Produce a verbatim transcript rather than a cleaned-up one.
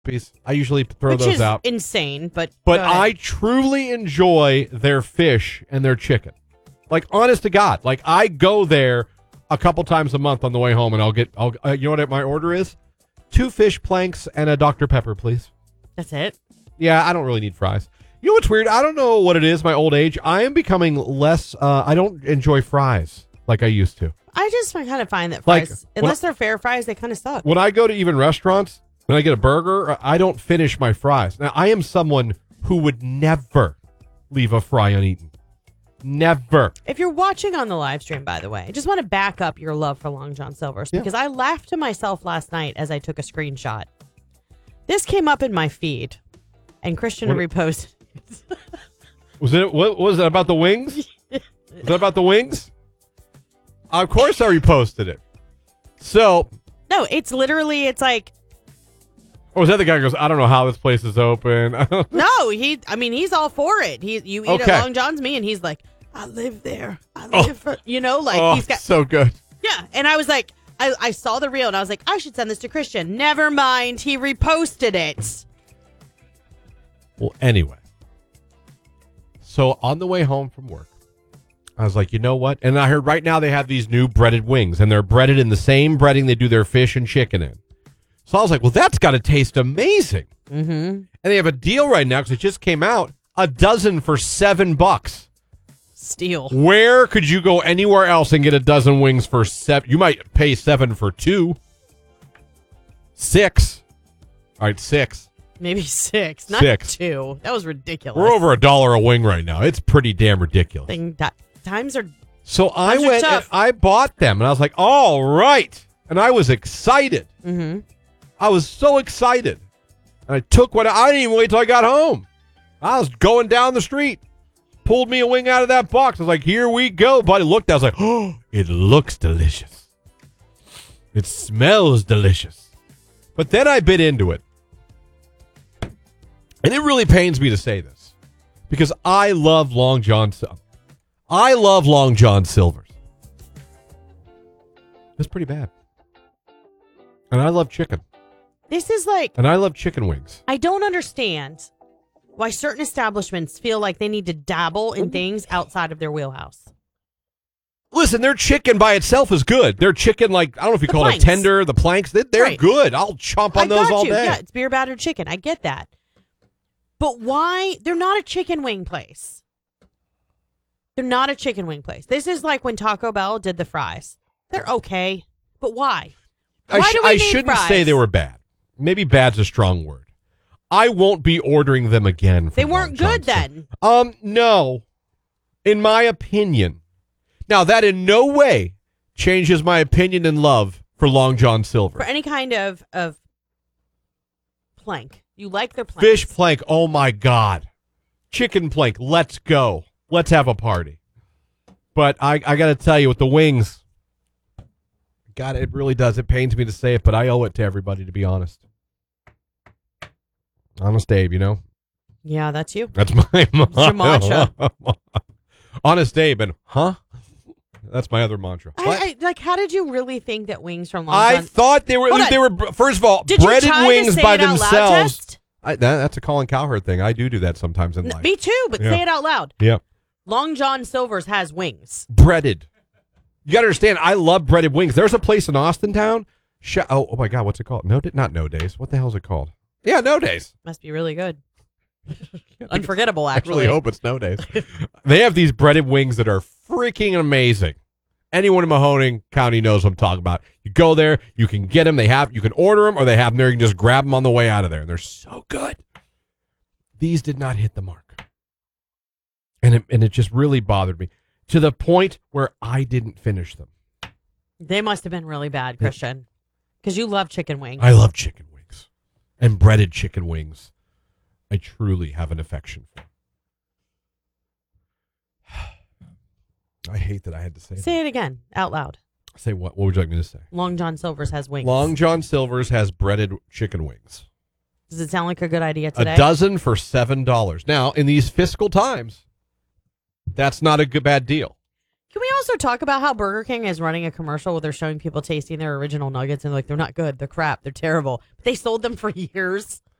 piece. I usually throw Which those is out. insane, but But go ahead. I truly enjoy their fish and their chicken. Like, honest to God. Like, I go there a couple times a month on the way home, and I'll get, I'll, uh, you know what my order is? Two fish planks and a Doctor Pepper, please. That's it? Yeah, I don't really need fries. You know what's weird? I don't know what it is, my old age. I am becoming less, uh, I don't enjoy fries like I used to. I just kind of find that Like, fries, when unless they're fair fries, they kind of suck. When I go to even restaurants, when I get a burger, I don't finish my fries. Now, I am someone who would never leave a fry uneaten. Never. If you're watching on the live stream, by the way, I just want to back up your love for Long John Silver's Yeah. because I laughed to myself last night as I took a screenshot. This came up in my feed, and Christian What- reposted it. Was it, what, what was it about the wings? Was that about the wings? Of course I reposted it. So, No, it's literally, it's like, or was that the guy who goes, I don't know how this place is open. no, he, I mean, he's all for it. He, you eat Okay. at Long John's, me, and he's like, I live there. I Oh. live for, you know, like oh, he's got, so good. yeah. And I was like, I, I saw the reel and I was like, I should send this to Christian. Never mind. He reposted it. Well, anyway. So on the way home from work, I was like, you know what? And I heard right now they have these new breaded wings, and they're breaded in the same breading they do their fish and chicken in. So I was like, well, that's got to taste amazing. Mm-hmm. And they have a deal right now because it just came out, a dozen for seven bucks. Steal. Where could you go anywhere else and get a dozen wings for seven? You might pay seven for two. Six. All right, six. Maybe six, not Six. two. That was ridiculous. We're over a dollar a wing right now. It's pretty damn ridiculous. Thing that times are So I Times are went and tough. I bought them, and I was like, all right. And I was excited. mm-hmm. I was so excited. And I took what I didn't even wait till I got home. I was going down the street. Pulled me a wing out of that box. I was like, here we go. Buddy looked, I was like, oh, it looks delicious. It smells delicious. But then I bit into it. And it really pains me to say this. Because I love Long John Silver. I love Long John Silver's. It's pretty bad. And I love chicken. This is like, And I love chicken wings. I don't understand why certain establishments feel like they need to dabble in things outside of their wheelhouse. Listen, their chicken by itself is good. Their chicken, like, I don't know if you The call planks. it tender, the planks, they, they're Right. good. I'll chomp on I those got all you. day. Yeah, it's beer battered chicken. I get that. But why? They're not a chicken wing place. They're not a chicken wing place. This is like when Taco Bell did the fries. They're okay. But why? I, Why sh- do we I need shouldn't fries? say they were bad. Maybe bad's a strong word. I won't be ordering them again. From They weren't Long good John Silver. then. Um, no. In my opinion. Now, that in no way changes my opinion and love for Long John Silver. For any kind of, of plank. You like their plank. Fish plank, oh my God. Chicken plank, let's go. Let's have a party. But I, I got to tell you, with the wings, God, it really does. It pains me to say it, but I owe it to everybody, to be honest. Honest Abe, you know? Yeah, that's you. That's my motto. your mantra. Honest Abe, and huh? That's my other mantra. I, What? I, like, how did you really think that wings from Long I John... thought they were, Hold on. they were, first of all, Did you breaded try to wings say by it out loud, themselves. Test? I, that, that's a Colin Cowherd thing. I do do that sometimes in N- life. Me too, but Yeah. say it out loud. Yeah. Long John Silver's has wings. Breaded. You got to understand, I love breaded wings. There's a place in Austin town. Sh- oh, oh my God, what's it called? No, not No Days. What the hell is it called? Yeah, No Days. Must be really good. Unforgettable, I actually. really hope it's No Days. They have these breaded wings that are freaking amazing. Anyone in Mahoning County knows what I'm talking about. You go there, you can get them. They have, you can order them, or they have them there. You can just grab them on the way out of there, and they're so good. These did not hit the mark, and it, and it just really bothered me to the point where I didn't finish them. They must have been really bad, Christian. Because you love chicken wings. I love chicken wings and breaded chicken wings. I truly have an affection for. I hate that I had to say that. Say it again, out loud. Say what? What would you like me to say? Long John Silver's has wings. Long John Silver's has breaded chicken wings. Does it sound like a good idea today? A dozen for seven dollars. Now, in these fiscal times, that's not a good bad deal. Can we also also talk about how Burger King is running a commercial where they're showing people tasting their original nuggets and like they're not good, they're crap, they're terrible. But they sold them for years.